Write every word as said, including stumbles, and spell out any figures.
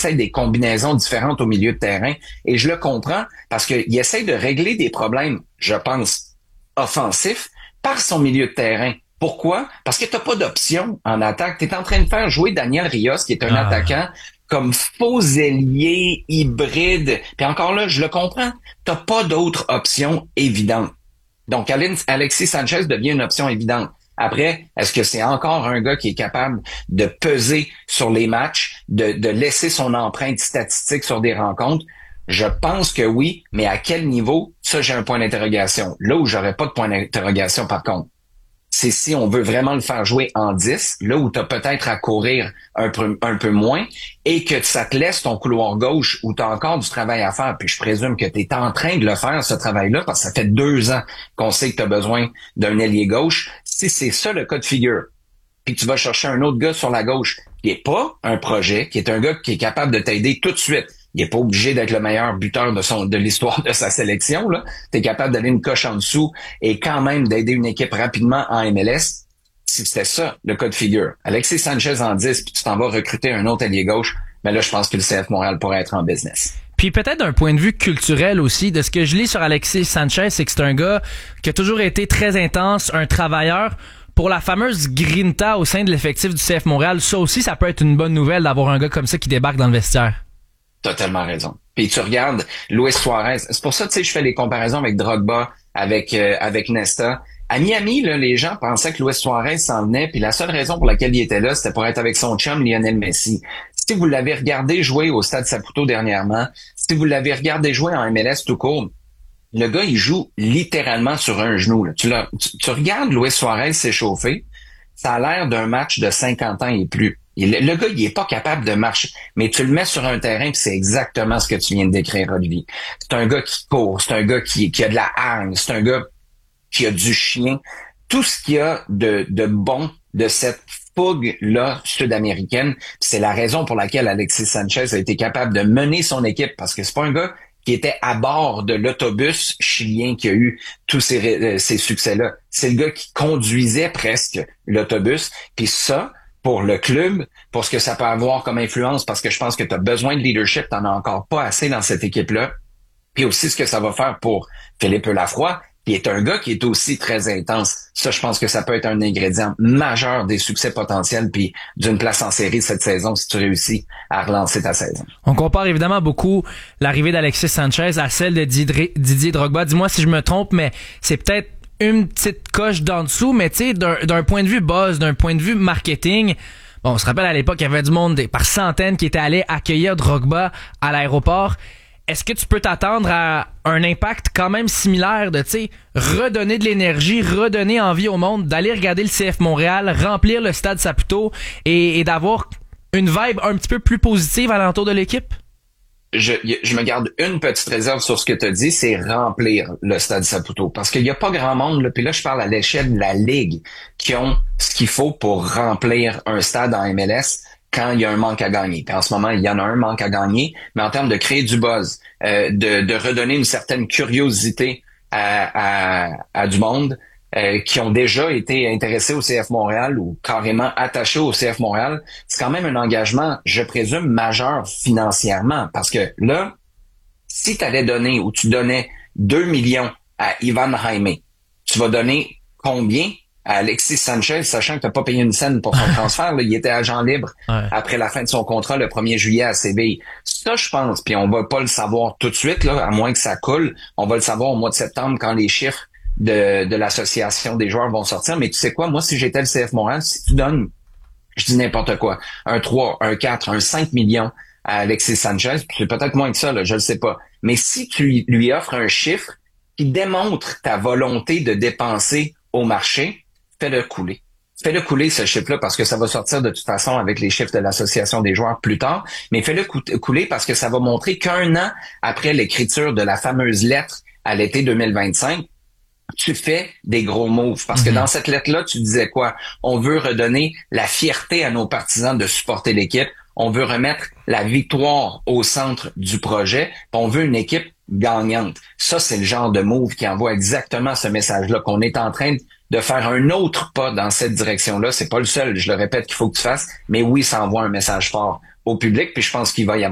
essaie des combinaisons différentes au milieu de terrain. Et je le comprends parce qu'il essaie de régler des problèmes, je pense, offensifs par son milieu de terrain. Pourquoi? Parce que t'as pas d'option en attaque. T'es en train de faire jouer Daniel Rios, qui est un ah. attaquant, comme faux ailier, hybride. Puis encore là, je le comprends. T'as pas d'autre option évidente. Donc, Alexis Sanchez devient une option évidente. Après, est-ce que c'est encore un gars qui est capable de peser sur les matchs, de, de laisser son empreinte statistique sur des rencontres? Je pense que oui, mais à quel niveau? Ça, j'ai un point d'interrogation. Là où j'aurais pas de point d'interrogation, par contre, c'est si on veut vraiment le faire jouer en dix, là où tu as peut-être à courir un peu, un peu moins, et que ça te laisse ton couloir gauche où tu as encore du travail à faire, puis je présume que tu es en train de le faire, ce travail-là, parce que ça fait deux ans qu'on sait que tu as besoin d'un ailier gauche. Si c'est ça le cas de figure, puis tu vas chercher un autre gars sur la gauche, qui est pas un projet, qui est un gars qui est capable de t'aider tout de suite, il est pas obligé d'être le meilleur buteur de son de l'histoire de sa sélection, là. Tu es capable d'aller une coche en dessous et quand même d'aider une équipe rapidement en M L S. Si c'était ça, le cas de figure. Alexis Sanchez en dix, puis tu t'en vas recruter un autre allié gauche, ben là, je pense que le C F Montréal pourrait être en business. Puis peut-être d'un point de vue culturel aussi, de ce que je lis sur Alexis Sanchez, c'est que c'est un gars qui a toujours été très intense, un travailleur. Pour la fameuse grinta au sein de l'effectif du C F Montréal, ça aussi, ça peut être une bonne nouvelle d'avoir un gars comme ça qui débarque dans le vestiaire. T'as tellement raison. Puis tu regardes Luis Suarez. C'est pour ça, tu sais, je fais les comparaisons avec Drogba, avec euh, avec Nesta. À Miami, là, les gens pensaient que Luis Suarez s'en venait, puis la seule raison pour laquelle il était là, c'était pour être avec son chum Lionel Messi. Si vous l'avez regardé jouer au Stade Saputo dernièrement, si vous l'avez regardé jouer en M L S tout court, le gars, il joue littéralement sur un genou. Là. Tu, l'as, tu, tu regardes Luis Suarez s'échauffer, ça a l'air d'un match de cinquante ans et plus. Il, le gars, il est pas capable de marcher. Mais tu le mets sur un terrain, puis c'est exactement ce que tu viens de décrire, Olivier. C'est un gars qui court, c'est un gars qui, qui a de la hargne, c'est un gars qui a du chien. Tout ce qu'il y a de, de bon de cette fougue-là sud-américaine, c'est la raison pour laquelle Alexis Sanchez a été capable de mener son équipe, parce que c'est pas un gars qui était à bord de l'autobus chilien qui a eu tous ces, ces succès-là. C'est le gars qui conduisait presque l'autobus. Puis ça, pour le club, pour ce que ça peut avoir comme influence, parce que je pense que tu as besoin de leadership, tu n'en as encore pas assez dans cette équipe-là. Puis aussi ce que ça va faire pour Philippe Lafroy, qui est un gars qui est aussi très intense. Ça, je pense que ça peut être un ingrédient majeur des succès potentiels puis d'une place en série cette saison si tu réussis à relancer ta saison. On compare évidemment beaucoup l'arrivée d'Alexis Sanchez à celle de Didier Drogba. Dis-moi si je me trompe, mais c'est peut-être une petite coche d'en dessous, mais tu sais, d'un, d'un point de vue buzz, d'un point de vue marketing, bon, on se rappelle à l'époque, il y avait du monde des, par centaines qui était allé accueillir Drogba à l'aéroport. Est-ce que tu peux t'attendre à un impact quand même similaire de, tu sais, redonner de l'énergie, redonner envie au monde, d'aller regarder le C F Montréal, remplir le Stade Saputo et, et d'avoir une vibe un petit peu plus positive alentour de l'équipe? Je, je me garde une petite réserve sur ce que tu as dit, c'est remplir le Stade Saputo. Parce qu'il n'y a pas grand monde, là, puis là, je parle à l'échelle de la Ligue, qui ont ce qu'il faut pour remplir un stade en M L S quand il y a un manque à gagner. Puis en ce moment, il y en a un manque à gagner, mais en termes de créer du buzz, euh, de, de redonner une certaine curiosité à, à, à du monde, Euh, qui ont déjà été intéressés au C F Montréal ou carrément attachés au C F Montréal, c'est quand même un engagement, je présume, majeur financièrement. Parce que là, si tu allais donner ou tu donnais deux millions à Ivan Jaime, tu vas donner combien à Alexis Sanchez, sachant que tu n'as pas payé une scène pour son transfert? Là, il était agent libre ouais. après la fin de son contrat le premier juillet à Séville. Ça, je pense, puis on va pas le savoir tout de suite, là, à moins que ça coule. On va le savoir au mois de septembre quand les chiffres de, de l'association des joueurs vont sortir. Mais tu sais quoi, moi, si j'étais le C F Montréal, si tu donnes, je dis n'importe quoi, un trois, un quatre, un cinq millions à Alexis Sanchez, c'est peut-être moins que ça, là, je le sais pas. Mais si tu lui offres un chiffre qui démontre ta volonté de dépenser au marché, fais-le couler. Fais-le couler, ce chiffre-là, parce que ça va sortir de toute façon avec les chiffres de l'association des joueurs plus tard, mais fais-le couler parce que ça va montrer qu'un an après l'écriture de la fameuse lettre à l'été deux mille vingt-cinq, tu fais des gros moves. Parce que dans cette lettre-là, tu disais quoi? On veut redonner la fierté à nos partisans de supporter l'équipe. On veut remettre la victoire au centre du projet. On veut une équipe gagnante. Ça, c'est le genre de move qui envoie exactement ce message-là, qu'on est en train de faire un autre pas dans cette direction-là. C'est pas le seul, je le répète, qu'il faut que tu fasses. Mais oui, ça envoie un message fort au public. Puis je pense qu'il va y avoir